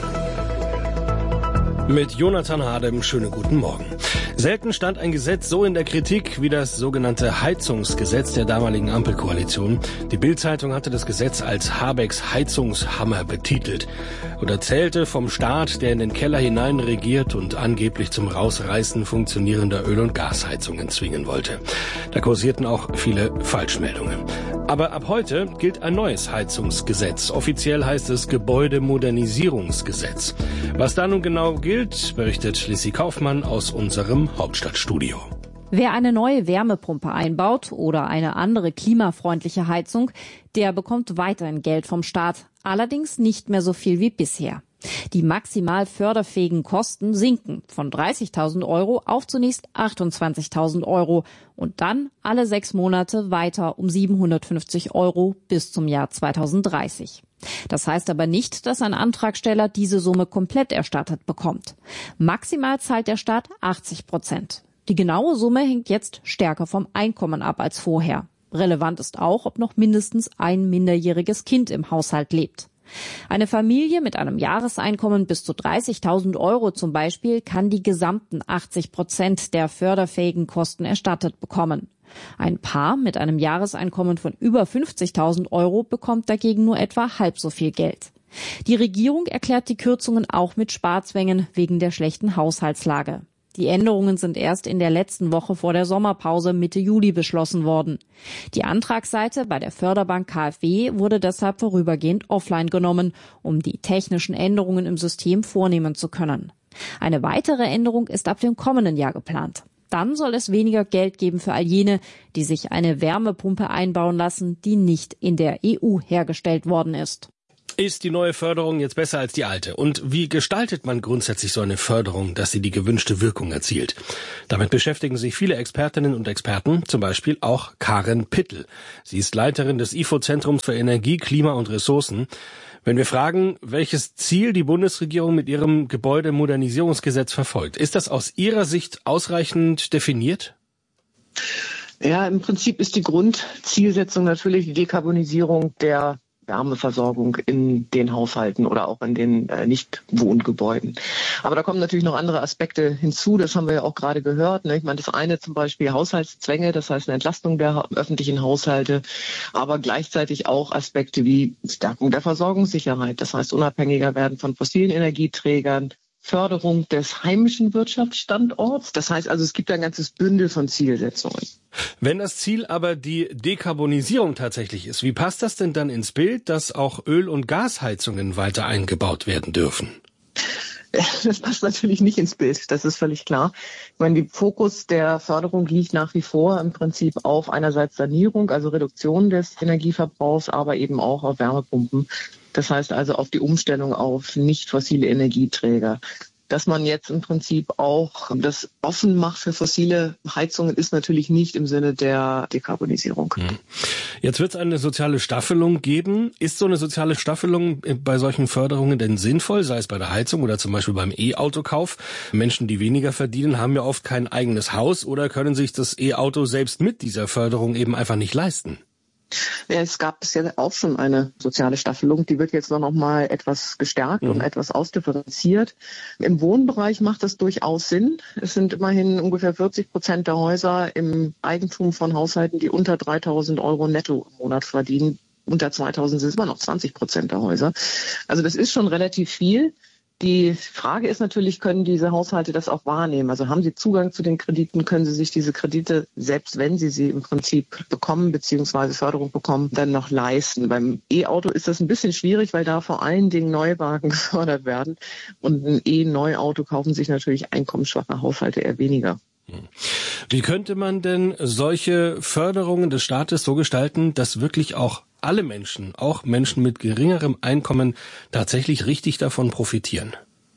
Mit Jonathan Hadem, schönen guten Morgen. Selten stand ein Gesetz so in der Kritik wie das sogenannte Heizungsgesetz der damaligen Ampelkoalition. Die Bild-Zeitung hatte das Gesetz als Habecks Heizungshammer betitelt und erzählte vom Staat, der in den Keller hinein regiert und angeblich zum Rausreißen funktionierender Öl- und Gasheizungen zwingen wollte. Da kursierten auch viele Falschmeldungen. Aber ab heute gilt ein neues Heizungsgesetz. Offiziell heißt es Gebäudemodernisierungsgesetz. Was da nun genau gilt, berichtet Lissi Kaufmann aus unserem Hauptstadtstudio. Wer eine neue Wärmepumpe einbaut oder eine andere klimafreundliche Heizung, der bekommt weiterhin Geld vom Staat. allerdings nicht mehr so viel wie bisher. Die maximal förderfähigen Kosten sinken von dreißigtausend Euro auf zunächst achtundzwanzigtausend Euro und dann alle sechs Monate weiter um siebenhundertfünfzig Euro bis zum Jahr zweitausenddreißig. Das heißt aber nicht, dass ein Antragsteller diese Summe komplett erstattet bekommt. Maximal zahlt der Staat achtzig Prozent. Die genaue Summe hängt jetzt stärker vom Einkommen ab als vorher. Relevant ist auch, ob noch mindestens ein minderjähriges Kind im Haushalt lebt. Eine Familie mit einem Jahreseinkommen bis zu dreißigtausend Euro zum Beispiel kann die gesamten achtzig Prozent der förderfähigen Kosten erstattet bekommen. Ein Paar mit einem Jahreseinkommen von über fünfzigtausend Euro bekommt dagegen nur etwa halb so viel Geld. Die Regierung erklärt die Kürzungen auch mit Sparzwängen wegen der schlechten Haushaltslage. Die Änderungen sind erst in der letzten Woche vor der Sommerpause Mitte Juli beschlossen worden. Die Antragsseite bei der Förderbank KfW wurde deshalb vorübergehend offline genommen, um die technischen Änderungen im System vornehmen zu können. Eine weitere Änderung ist ab dem kommenden Jahr geplant. Dann soll es weniger Geld geben für all jene, die sich eine Wärmepumpe einbauen lassen, die nicht in der E U hergestellt worden ist. Ist die neue Förderung jetzt besser als die alte? Und wie gestaltet man grundsätzlich so eine Förderung, dass sie die gewünschte Wirkung erzielt? Damit beschäftigen sich viele Expertinnen und Experten, zum Beispiel auch Karen Pittel. Sie ist Leiterin des I F O-Zentrums für Energie, Klima und Ressourcen. Wenn wir fragen, welches Ziel die Bundesregierung mit ihrem Gebäudemodernisierungsgesetz verfolgt, ist das aus Ihrer Sicht ausreichend definiert? Ja, im Prinzip ist die Grundzielsetzung natürlich die Dekarbonisierung der Wärmeversorgung in den Haushalten oder auch in den äh, Nicht-Wohngebäuden. Aber da kommen natürlich noch andere Aspekte hinzu, das haben wir ja auch gerade gehört. Ne? Ich meine, das eine zum Beispiel Haushaltszwänge, das heißt eine Entlastung der ha- öffentlichen Haushalte, aber gleichzeitig auch Aspekte wie Stärkung der Versorgungssicherheit, das heißt unabhängiger werden von fossilen Energieträgern, Förderung des heimischen Wirtschaftsstandorts. Das heißt also, es gibt ein ganzes Bündel von Zielsetzungen. Wenn das Ziel aber die Dekarbonisierung tatsächlich ist, wie passt das denn dann ins Bild, dass auch Öl- und Gasheizungen weiter eingebaut werden dürfen? Das passt natürlich nicht ins Bild, das ist völlig klar. Ich meine, der Fokus der Förderung liegt nach wie vor im Prinzip auf einerseits Sanierung, also Reduktion des Energieverbrauchs, aber eben auch auf Wärmepumpen. Das heißt also auf die Umstellung auf nicht fossile Energieträger. Dass man jetzt im Prinzip auch das offen macht für fossile Heizungen, ist natürlich nicht im Sinne der Dekarbonisierung. Jetzt wird es eine soziale Staffelung geben. Ist so eine soziale Staffelung bei solchen Förderungen denn sinnvoll, sei es bei der Heizung oder zum Beispiel beim E-Autokauf? Menschen, die weniger verdienen, haben ja oft kein eigenes Haus oder können sich das E-Auto selbst mit dieser Förderung eben einfach nicht leisten. Ja, es gab bisher auch schon eine soziale Staffelung, die wird jetzt noch mal etwas gestärkt mhm. und etwas ausdifferenziert. Im Wohnbereich macht das durchaus Sinn. Es sind immerhin ungefähr vierzig Prozent der Häuser im Eigentum von Haushalten, die unter dreitausend Euro netto im Monat verdienen. Unter zweitausend sind es immer noch zwanzig Prozent der Häuser. Also das ist schon relativ viel. Die Frage ist natürlich, können diese Haushalte das auch wahrnehmen? Also haben sie Zugang zu den Krediten, können sie sich diese Kredite, selbst wenn sie sie im Prinzip bekommen bzw. Förderung bekommen, dann noch leisten? Beim E-Auto ist das ein bisschen schwierig, weil da vor allen Dingen Neuwagen gefördert werden. Und ein E-Neuauto kaufen sich natürlich einkommensschwache Haushalte eher weniger. Wie könnte man denn solche Förderungen des Staates so gestalten, dass wirklich auch alle Menschen, auch Menschen mit geringerem Einkommen, tatsächlich richtig davon profitieren?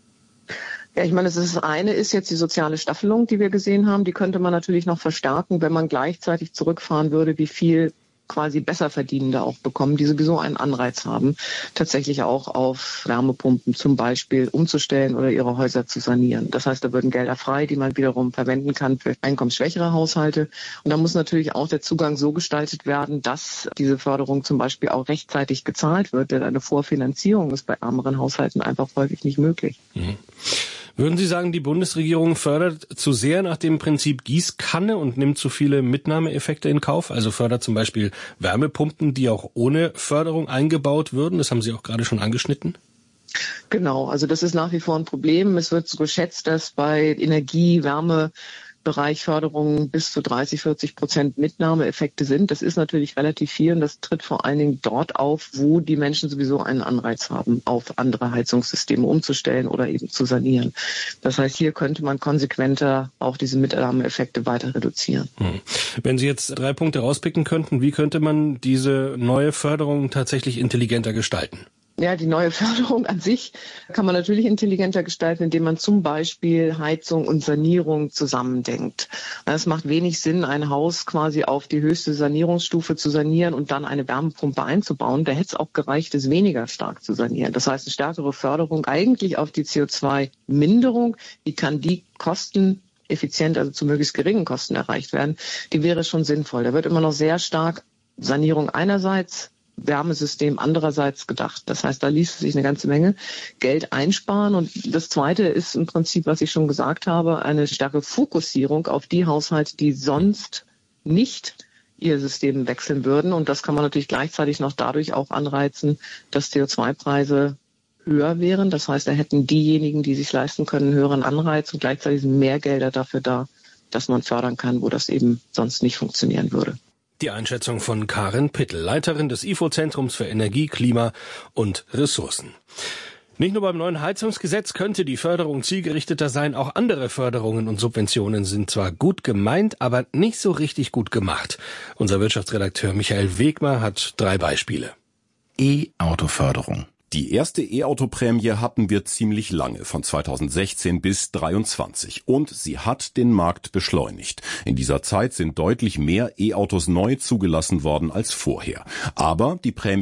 Ja, ich meine, das eine ist jetzt die soziale Staffelung, die wir gesehen haben. Die könnte man natürlich noch verstärken, wenn man gleichzeitig zurückfahren würde, wie viel quasi Besserverdienende auch bekommen, die sowieso einen Anreiz haben, tatsächlich auch auf Wärmepumpen zum Beispiel umzustellen oder ihre Häuser zu sanieren. Das heißt, da würden Gelder frei, die man wiederum verwenden kann für einkommensschwächere Haushalte. Und da muss natürlich auch der Zugang so gestaltet werden, dass diese Förderung zum Beispiel auch rechtzeitig gezahlt wird, denn eine Vorfinanzierung ist bei ärmeren Haushalten einfach häufig nicht möglich. Mhm. Würden Sie sagen, die Bundesregierung fördert zu sehr nach dem Prinzip Gießkanne und nimmt zu viele Mitnahmeeffekte in Kauf? Also fördert zum Beispiel Wärmepumpen, die auch ohne Förderung eingebaut würden? Das haben Sie auch gerade schon angeschnitten. Genau, also das ist nach wie vor ein Problem. Es wird so geschätzt, dass bei Energie, Wärme, Bereich Förderungen bis zu dreißig, vierzig Prozent Mitnahmeeffekte sind. Das ist natürlich relativ viel und das tritt vor allen Dingen dort auf, wo die Menschen sowieso einen Anreiz haben, auf andere Heizungssysteme umzustellen oder eben zu sanieren. Das heißt, hier könnte man konsequenter auch diese Mitnahmeeffekte weiter reduzieren. Hm. Wenn Sie jetzt drei Punkte rauspicken könnten, wie könnte man diese neue Förderung tatsächlich intelligenter gestalten? Ja, die neue Förderung an sich kann man natürlich intelligenter gestalten, indem man zum Beispiel Heizung und Sanierung zusammendenkt. Es macht wenig Sinn, ein Haus quasi auf die höchste Sanierungsstufe zu sanieren und dann eine Wärmepumpe einzubauen. Da hätte es auch gereicht, es weniger stark zu sanieren. Das heißt, eine stärkere Förderung eigentlich auf die C O zwei Minderung. Wie kann die Kosten effizient, also zu möglichst geringen Kosten erreicht werden? Die wäre schon sinnvoll. Da wird immer noch sehr stark Sanierung einerseits, Wärmesystem andererseits gedacht. Das heißt, da ließ sich eine ganze Menge Geld einsparen. Und das Zweite ist im Prinzip, was ich schon gesagt habe, eine starke Fokussierung auf die Haushalte, die sonst nicht ihr System wechseln würden. Und das kann man natürlich gleichzeitig noch dadurch auch anreizen, dass C O zwei Preise höher wären. Das heißt, da hätten diejenigen, die sich leisten können, einen höheren Anreiz und gleichzeitig sind mehr Gelder dafür da, dass man fördern kann, wo das eben sonst nicht funktionieren würde. Die Einschätzung von Karin Pittel, Leiterin des I F O-Zentrums für Energie, Klima und Ressourcen. Nicht nur beim neuen Heizungsgesetz könnte die Förderung zielgerichteter sein, auch andere Förderungen und Subventionen sind zwar gut gemeint, aber nicht so richtig gut gemacht. Unser Wirtschaftsredakteur Michael Wegmer hat drei Beispiele. E-Auto-Förderung. Die erste E-Auto-Prämie hatten wir ziemlich lange, von zweitausendsechzehn bis dreiundzwanzig. Und sie hat den Markt beschleunigt. In dieser Zeit sind deutlich mehr E-Autos neu zugelassen worden als vorher. Aber die Prämie